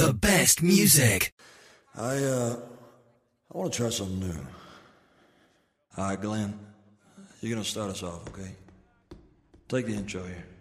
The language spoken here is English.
The best music. I want to try something new. All right, Glenn, you're going to start us off, okay? Take the intro here.